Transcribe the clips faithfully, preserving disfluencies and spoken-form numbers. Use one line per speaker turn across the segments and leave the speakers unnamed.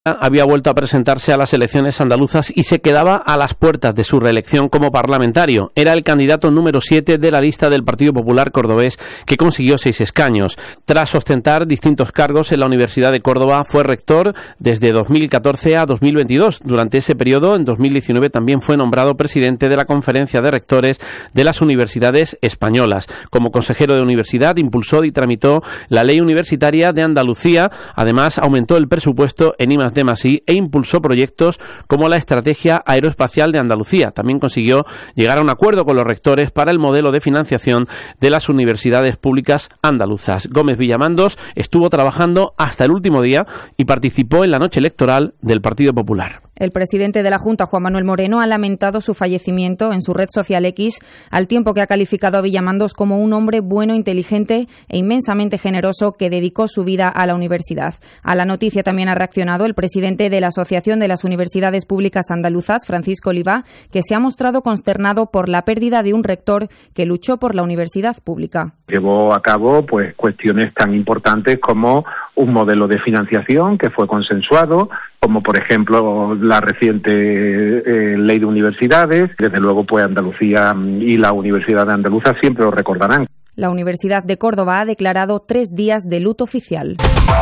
había vuelto a presentarse a las elecciones andaluzas y se quedaba a las puertas de su reelección como parlamentario. Era el candidato número siete de la lista del Partido Popular cordobés, que consiguió seis escaños. Tras ostentar distintos cargos en la Universidad de Córdoba, fue rector desde dos mil catorce a dos mil veintidós. Durante ese periodo, en dos mil diecinueve, también fue nombrado presidente de la Conferencia de Rectores de las Universidades Españolas. Como consejero de universidad, impulsó y tramitó la Ley Universitaria de Andalucía. Además, aumentó el presupuesto en I más de más I e impulsó proyectos como la Estrategia Aeroespacial de Andalucía. También consiguió llegar a un acuerdo con los rectores para el modelo de financiación de las universidades públicas andaluzas. Gómez Villamandos estuvo trabajando hasta el último día y participó en la noche electoral del Partido Popular.
El presidente de la Junta, Juan Manuel Moreno, ha lamentado su fallecimiento en su red social X, al tiempo que ha calificado a Villamandos como un hombre bueno, inteligente e inmensamente generoso que dedicó su vida a la universidad. A la noticia también ha reaccionado el presidente de la Asociación de las Universidades Públicas Andaluzas, Francisco Oliva, que se ha mostrado consternado por la pérdida de un rector que luchó por la universidad pública.
Llevó a cabo pues cuestiones tan importantes como un modelo de financiación que fue consensuado, como por ejemplo la reciente eh, ley de universidades. Desde luego pues Andalucía y la Universidad de Andalucía siempre lo recordarán.
La Universidad de Córdoba ha declarado tres días de luto oficial.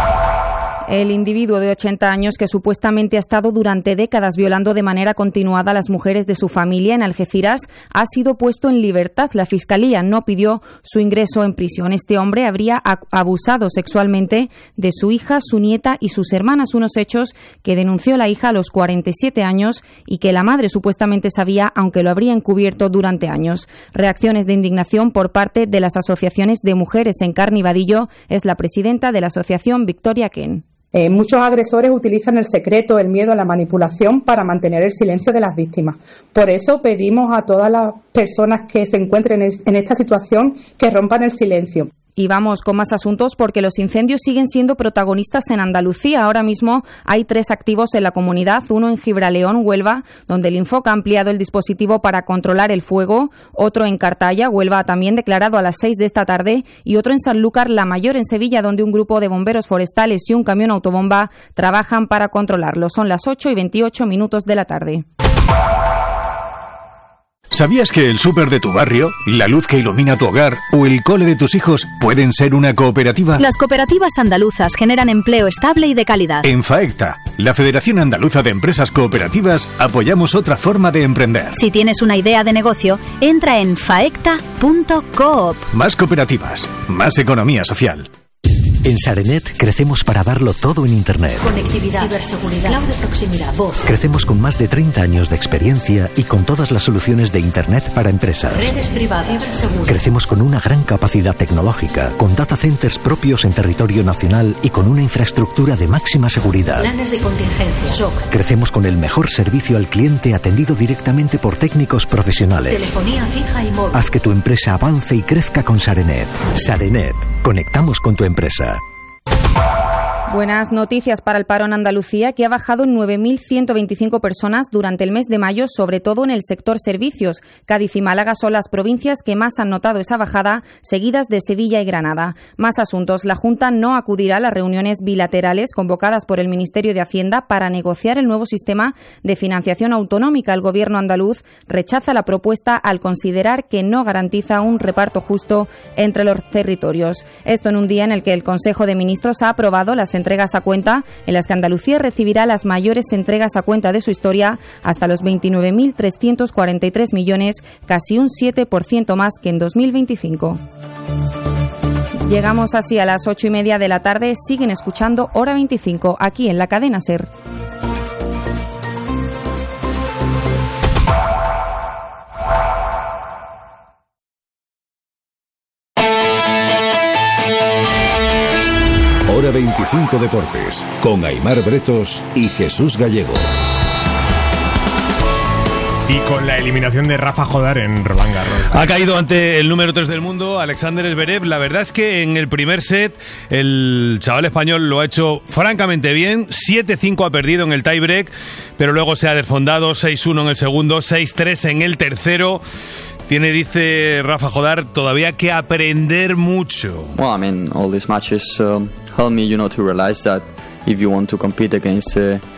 El individuo de ochenta años que supuestamente ha estado durante décadas violando de manera continuada a las mujeres de su familia en Algeciras ha sido puesto en libertad. La Fiscalía no pidió su ingreso en prisión. Este hombre habría abusado sexualmente de su hija, su nieta y sus hermanas, unos hechos que denunció la hija a los cuarenta y siete años y que la madre supuestamente sabía, aunque lo habría encubierto durante años. Reacciones de indignación por parte de las asociaciones de mujeres. En Carni Vadillo es la presidenta de la asociación, Victoria Ken.
Eh, muchos agresores utilizan el secreto, el miedo, la manipulación para mantener el silencio de las víctimas. Por eso pedimos a todas las personas que se encuentren en esta situación que rompan el silencio.
Y vamos con más asuntos porque los incendios siguen siendo protagonistas en Andalucía. Ahora mismo hay tres activos en la comunidad, uno en Gibraleón, Huelva, donde el Infoca ha ampliado el dispositivo para controlar el fuego, otro en Cartaya, Huelva, también declarado a las seis de esta tarde, y otro en Sanlúcar, La Mayor, en Sevilla, donde un grupo de bomberos forestales y un camión autobomba trabajan para controlarlo. Son las ocho y veintiocho minutos de la tarde.
¿Sabías que el súper de tu barrio, la luz que ilumina tu hogar o el cole de tus hijos pueden ser una cooperativa?
Las cooperativas andaluzas generan empleo estable y de calidad.
En FAECTA, la Federación Andaluza de Empresas Cooperativas, apoyamos otra forma de emprender.
Si tienes una idea de negocio, entra en faecta punto coop.
Más cooperativas, más economía social.
En Sarenet crecemos para darlo todo en Internet.
Conectividad, ciberseguridad, cloud de proximidad, voz.
Crecemos con más de treinta años de experiencia y con todas las soluciones de Internet para empresas.
Redes privadas, ciberseguridad.
Crecemos con una gran capacidad tecnológica, con data centers propios en territorio nacional y con una infraestructura de máxima seguridad.
Planes de contingencia, shock.
Crecemos con el mejor servicio al cliente atendido directamente por técnicos profesionales.
Telefonía fija y móvil.
Haz que tu empresa avance y crezca con Sarenet. Sarenet. Conectamos con tu empresa.
Buenas noticias para el paro en Andalucía, que ha bajado en nueve mil ciento veinticinco personas durante el mes de mayo, sobre todo en el sector servicios. Cádiz y Málaga son las provincias que más han notado esa bajada, seguidas de Sevilla y Granada. Más asuntos. La Junta no acudirá a las reuniones bilaterales convocadas por el Ministerio de Hacienda para negociar el nuevo sistema de financiación autonómica. El Gobierno andaluz rechaza la propuesta al considerar que no garantiza un reparto justo entre los territorios. Esto en un día en el que el Consejo de Ministros ha aprobado las entregas a cuenta, en las que Andalucía recibirá las mayores entregas a cuenta de su historia, hasta los veintinueve mil trescientos cuarenta y tres millones, casi un siete por ciento más que en dos mil veinticinco. Llegamos así a las ocho y media de la tarde. Siguen escuchando Hora veinticinco, aquí en la cadena SER.
Hora veinticinco Deportes, con Aimar Bretos y Jesús Gallego.
Y con la eliminación de Rafa Jodar en Roland Garros.
Ha caído ante el número tres del mundo, Alexander Zverev. La verdad es que en el primer set el chaval español lo ha hecho francamente bien. siete cinco ha perdido en el tiebreak, pero luego se ha desfondado. seis uno en el segundo, seis tres en el tercero. Tiene, dice Rafa Jodar, todavía que aprender mucho.
Well, I mean, all these matches um, help me, you know, to realize that if you want to compete against uh,